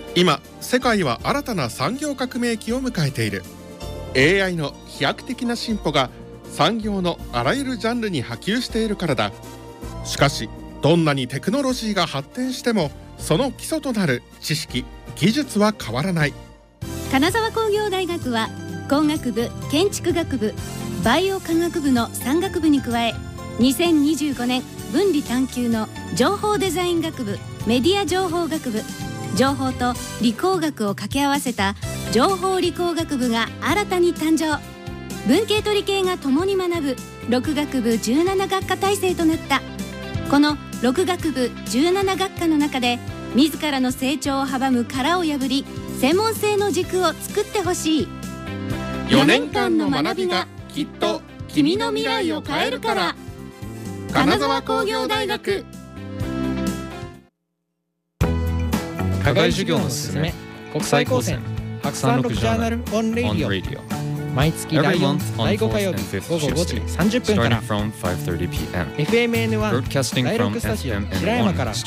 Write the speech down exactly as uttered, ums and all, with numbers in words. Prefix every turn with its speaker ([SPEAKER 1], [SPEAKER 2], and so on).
[SPEAKER 1] 今世界は新たな産業革命期を迎えている。 エーアイ の飛躍的な進歩が産業のあらゆるジャンルに波及しているからだ。しかしどんなにテクノロジーが発展してもその基礎となる知識・技術は変わらない。
[SPEAKER 2] 金沢工業大学は工学部、建築学部、バイオ科学部のさん学部に加え、にせんにじゅうごねん分離探究の情報デザイン学部、メディア情報学部、情報と理工学を掛け合わせた情報理工学部が新たに誕生。文系と理系が共に学ぶろく学部じゅうなな学科体制となった。このろく学部じゅうなな学科の中で自らの成長を阻む殻を破り、専門性の軸を作ってほしい。
[SPEAKER 1] よねんかんの学びがきっと君の未来を変えるから。金沢工業大学。
[SPEAKER 3] 課外授業のすすめ、国際高専白山六ジャーナルオンレイディオ、毎月だいよん、だいご火曜日午後ごじさんじゅっぷんから エフエムエヌワン 第ろくスタジオ白山から